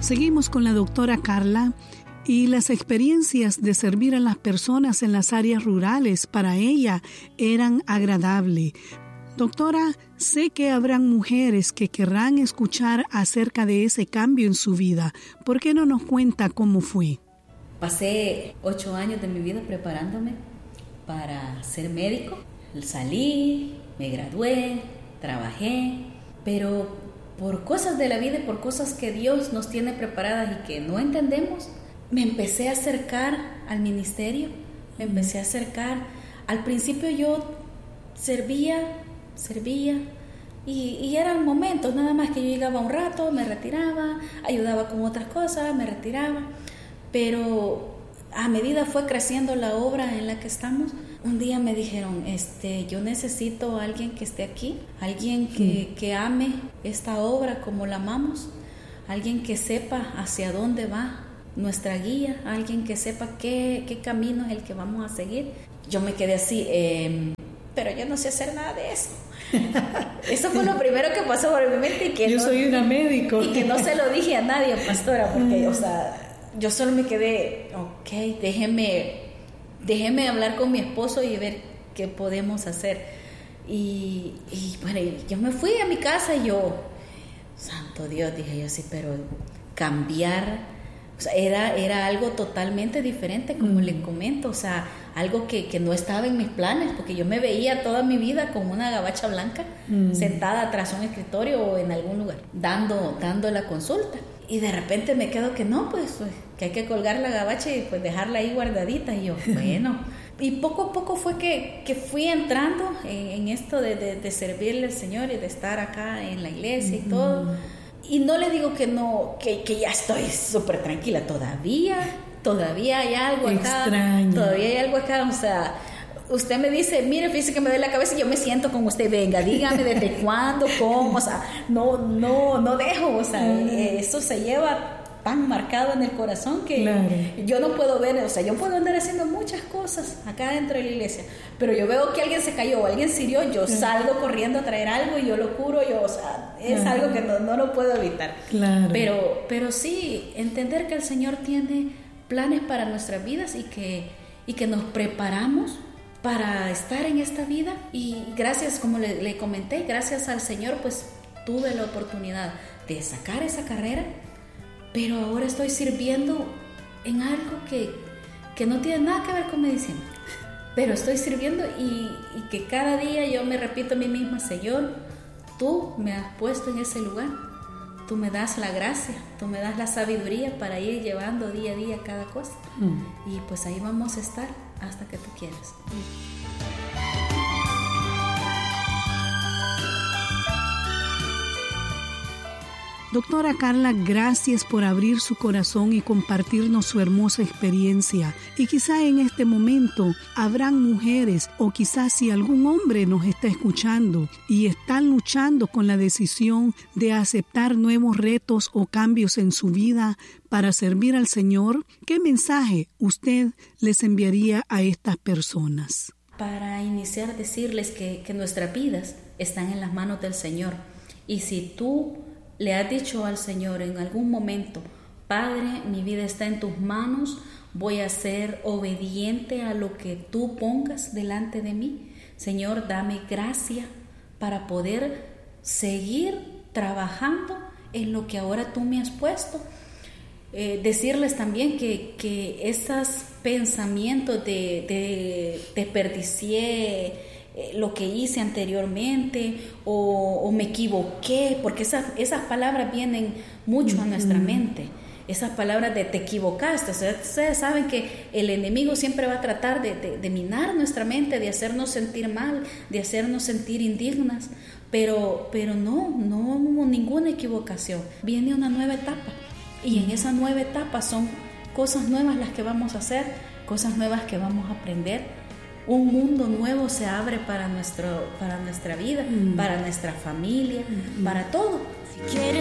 Seguimos con la doctora Carla y las experiencias de servir a las personas en las áreas rurales para ella eran agradables. Doctora, sé que habrán mujeres que querrán escuchar acerca de ese cambio en su vida. ¿Por qué no nos cuenta cómo fue? Pasé 8 años de mi vida preparándome para ser médico. Salí, me gradué, trabajé, pero por cosas de la vida y por cosas que Dios nos tiene preparadas y que no entendemos, me empecé a acercar al ministerio, me empecé a acercar. Al principio yo servía y eran momentos nada más que yo llegaba un rato, me retiraba, ayudaba con otras cosas, me retiraba, pero a medida fue creciendo la obra en la que estamos. Un día me dijeron, yo necesito a alguien que esté aquí, alguien que ame esta obra como la amamos, alguien que sepa hacia dónde va nuestra guía, alguien que sepa qué camino es el que vamos a seguir. Yo me quedé así, pero yo no sé hacer nada de eso. Eso fue lo primero que pasó por mi mente. Y que yo soy una médico. Y que no se lo dije a nadie, pastora, porque, yo solo me quedé, déjeme hablar con mi esposo y ver qué podemos hacer. Y bueno, yo me fui a mi casa y yo, santo Dios, dije yo, sí, pero cambiar, era algo totalmente diferente, como les comento, algo que no estaba en mis planes, porque yo me veía toda mi vida con una gabacha blanca, sentada tras un escritorio o en algún lugar, dando la consulta. Y de repente me quedo que no, pues que hay que colgar la gabacha y pues dejarla ahí guardadita. Y yo, bueno, y poco a poco fue que fui entrando en esto de servirle al Señor y de estar acá en la iglesia y todo. Y no le digo que no, que ya estoy súper tranquila, todavía hay algo acá. Extraño. Todavía hay algo acá, usted me dice, mire, fíjese que me duele la cabeza y yo me siento con usted, venga, dígame desde cuándo, cómo, no dejo, eso se lleva tan marcado en el corazón que claro. Yo no puedo ver, yo puedo andar haciendo muchas cosas acá dentro de la iglesia, pero yo veo que alguien se cayó o alguien se hirió, yo salgo corriendo a traer algo y yo lo curo, es algo que no lo puedo evitar. Claro. Pero sí, entender que el Señor tiene planes para nuestras vidas y que nos preparamos para estar en esta vida, y gracias, como le comenté, gracias al Señor pues tuve la oportunidad de sacar esa carrera, pero ahora estoy sirviendo en algo que no tiene nada que ver con medicina, pero estoy sirviendo y que cada día yo me repito a mí misma, Señor, tú me has puesto en ese lugar, tú me das la gracia, tú me das la sabiduría para ir llevando día a día cada cosa, y pues ahí vamos a estar hasta que tú quieras. Doctora Carla, gracias por abrir su corazón y compartirnos su hermosa experiencia. Y quizá en este momento habrán mujeres o quizás si algún hombre nos está escuchando y están luchando con la decisión de aceptar nuevos retos o cambios en su vida para servir al Señor, ¿qué mensaje usted les enviaría a estas personas? Para iniciar, decirles que nuestras vidas están en las manos del Señor. Y si tú le has dicho al Señor en algún momento, Padre, mi vida está en tus manos, voy a ser obediente a lo que tú pongas delante de mí. Señor, dame gracia para poder seguir trabajando en lo que ahora tú me has puesto. Decirles también que esos pensamientos de desperdicié lo que hice anteriormente o me equivoqué, porque esas palabras vienen mucho a nuestra mente, esas palabras de te equivocaste. Ustedes saben que el enemigo siempre va a tratar de minar nuestra mente, de hacernos sentir mal, de hacernos sentir indignas, pero no hubo ninguna equivocación. Viene una nueva etapa y en esa nueva etapa son cosas nuevas las que vamos a hacer, cosas nuevas que vamos a aprender. Un mundo nuevo se abre para nuestra vida, para nuestra familia, para todo. Si quieres